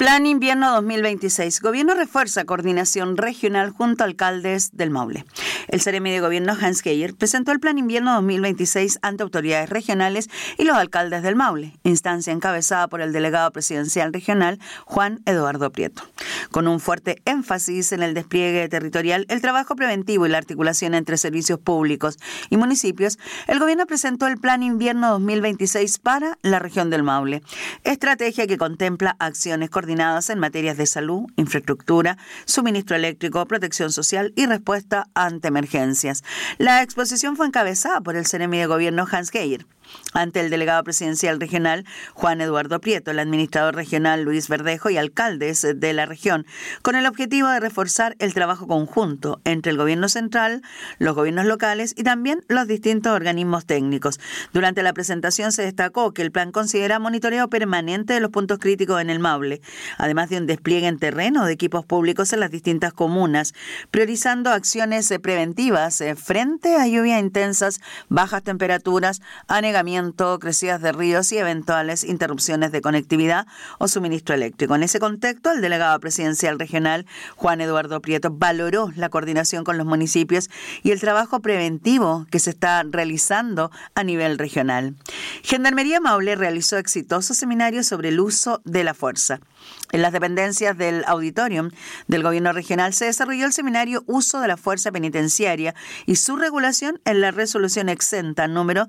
Plan Invierno 2026. Gobierno refuerza coordinación regional junto a alcaldes del Maule. El Seremi de Gobierno Hans Geier presentó el Plan Invierno 2026 ante autoridades regionales y los alcaldes del Maule, instancia encabezada por el delegado presidencial regional Juan Eduardo Prieto. Con un fuerte énfasis en el despliegue territorial, el trabajo preventivo y la articulación entre servicios públicos y municipios, el gobierno presentó el Plan Invierno 2026 para la región del Maule, estrategia que contempla acciones coordinadas en materias de salud, infraestructura, suministro eléctrico, protección social y respuesta ante emergencias. La exposición fue encabezada por el Seremi de Gobierno Hans Geier. Ante el delegado presidencial regional Juan Eduardo Prieto, el administrador regional Luis Verdejo y alcaldes de la región, con el objetivo de reforzar el trabajo conjunto entre el gobierno central, los gobiernos locales y también los distintos organismos técnicos. Durante la presentación se destacó que el plan considera monitoreo permanente de los puntos críticos en el Maule, además de un despliegue en terreno de equipos públicos en las distintas comunas, priorizando acciones preventivas frente a lluvias intensas, bajas temperaturas, anegamiento, crecidas de ríos y eventuales interrupciones de conectividad o suministro eléctrico. En ese contexto, el delegado presidencial regional, Juan Eduardo Prieto, valoró la coordinación con los municipios y el trabajo preventivo que se está realizando a nivel regional. Gendarmería Maule realizó exitosos seminarios sobre el uso de la fuerza. En las dependencias del auditorium del gobierno regional se desarrolló el seminario Uso de la Fuerza Penitenciaria y su regulación en la resolución exenta número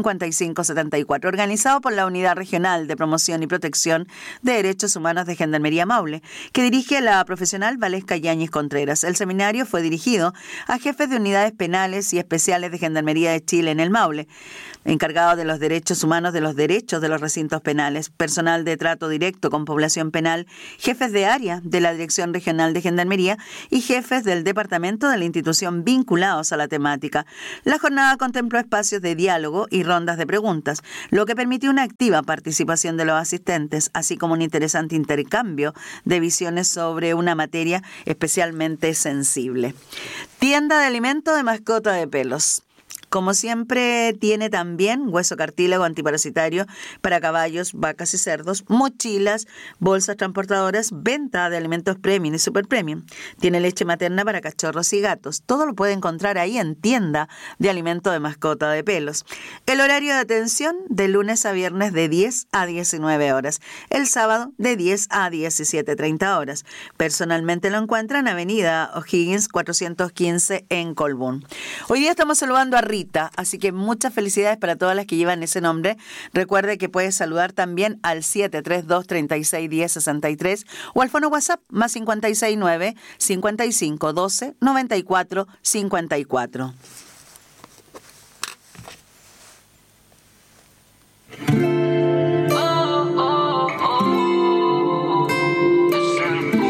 5574, organizado por la Unidad Regional de Promoción y Protección de Derechos Humanos de Gendarmería Maule, que dirige la profesional Valesca Yáñez Contreras. El seminario fue dirigido a jefes de unidades penales y especiales de Gendarmería de Chile en el Maule, encargados de los derechos humanos, de los derechos de los recintos penales, personal de trato directo con población penal, jefes de área de la Dirección Regional de Gendarmería y jefes del departamento de la institución vinculados a la temática. La jornada contempló espacios de diálogo y rondas de preguntas, lo que permitió una activa participación de los asistentes, así como un interesante intercambio de visiones sobre una materia especialmente sensible. Tienda de alimentos de mascota de pelos. Como siempre, tiene también hueso cartílago antiparasitario para caballos, vacas y cerdos, mochilas, bolsas transportadoras, venta de alimentos premium y super premium. Tiene leche materna para cachorros y gatos. Todo lo puede encontrar ahí en Tienda de Alimentos de Mascota de Pelos. El horario de atención de lunes a viernes de 10 a 19 horas. El sábado de 10 a 17:30 horas. Personalmente lo encuentran en Avenida O'Higgins 415 en Colbún. Hoy día estamos saludando a Rita, así que muchas felicidades para todas las que llevan ese nombre. Recuerde que puede saludar también al 732-3610-63 o al fono WhatsApp más 569-5512-9454.